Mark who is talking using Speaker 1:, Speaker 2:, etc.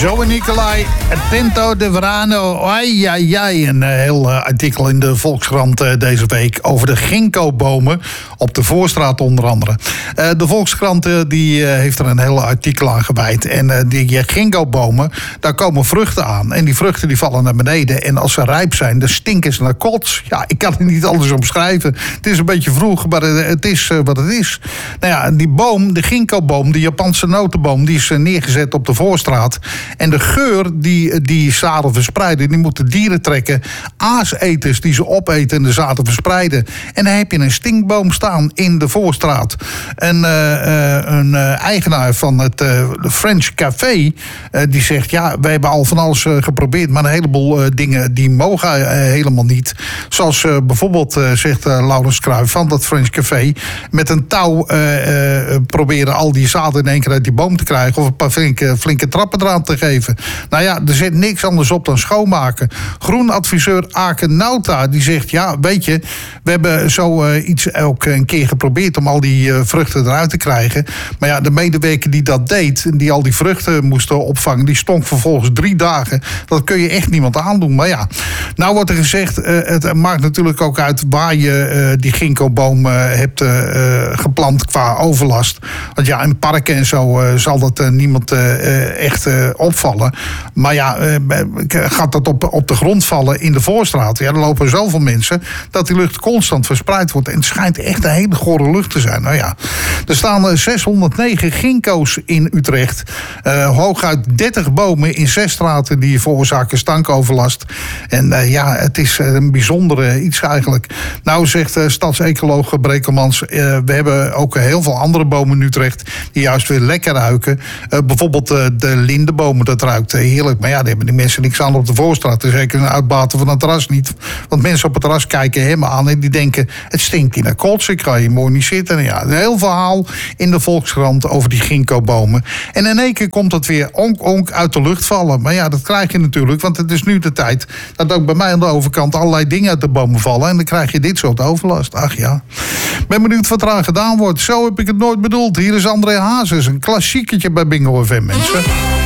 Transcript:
Speaker 1: Joey Nicolai, Tinto de Verano. Ai, ai, ai. Een heel artikel in de Volkskrant deze week over de ginkgobomen op de Voorstraat onder andere. De Volkskrant die heeft er een heel artikel aan gewijd. En die ginkgobomen, daar komen vruchten aan. En die vruchten die vallen naar beneden. En als ze rijp zijn, dan stinken ze naar kots. Ja, ik kan het niet anders omschrijven. Het is een beetje vroeg, maar het is wat het is. Nou ja, die boom, de ginkgoboom, de Japanse notenboom, die is neergezet op de Voorstraat. En de geur die zaden verspreiden, die moeten dieren trekken. Aaseters die ze opeten en de zaden verspreiden. En dan heb je een stinkboom staan in de Voorstraat. En een eigenaar van het French Café, die zegt, ja, wij hebben al van alles geprobeerd, maar een heleboel dingen die mogen helemaal niet. Zoals bijvoorbeeld, zegt Laurens Kruijf van dat French Café, met een touw proberen al die zaden in één keer uit die boom te krijgen of een paar flinke trappen eraan te geven. Nou ja, er zit niks anders op dan schoonmaken. Groenadviseur Aken Nauta, die zegt, ja, weet je, we hebben zoiets ook een keer geprobeerd om al die vruchten eruit te krijgen. Maar ja, de medewerker die dat deed, die al die vruchten moesten opvangen, die stonk vervolgens 3 dagen. Dat kun je echt niemand aandoen. Maar ja, nou wordt er gezegd, het maakt natuurlijk ook uit waar je die ginkgoboom hebt geplant qua overlast. Want ja, in parken en zo zal dat niemand echt opvallen. Maar ja, gaat dat op de grond vallen in de Voorstraat? Ja, er lopen zoveel mensen dat die lucht constant verspreid wordt. En het schijnt echt een hele gore lucht te zijn. Nou ja, er staan 609 ginkgo's in Utrecht. Hooguit 30 bomen in 6 straten die veroorzaken stankoverlast. En ja, het is een bijzondere iets eigenlijk. Nou, zegt stadsecoloog Brekelmans, we hebben ook heel veel andere bomen in Utrecht die juist weer lekker ruiken. Bijvoorbeeld de lindenbomen, dat ruikt heerlijk. Maar ja, daar hebben die mensen niks aan op de Voorstraat. Dus zeker een uitbaten van het terras niet. Want mensen op het terras kijken hem aan en die denken, het stinkt in de kots, ik kan hier mooi niet zitten. En ja, een heel verhaal in de Volkskrant over die ginkgobomen. En in één keer komt het weer onk uit de lucht vallen. Maar ja, dat krijg je natuurlijk, want het is nu de tijd dat ook bij mij aan de overkant allerlei dingen uit de bomen vallen. En dan krijg je dit soort overlast. Ach ja. Ben benieuwd wat eraan gedaan wordt. Zo heb ik het nooit bedoeld. Hier is André Hazes, een klassieketje bij Bingo FM, mensen.